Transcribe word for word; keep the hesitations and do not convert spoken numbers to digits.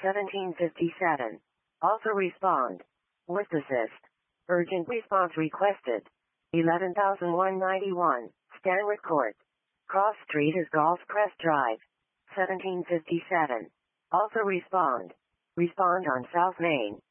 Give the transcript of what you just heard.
seventeen fifty-seven. Also respond. Worcester. Urgent response requested. eleven thousand one hundred ninety-one. Stanwood Court. Cross Street is Golf Crest Drive. seventeen fifty-seven. Also respond. Respond on South Main.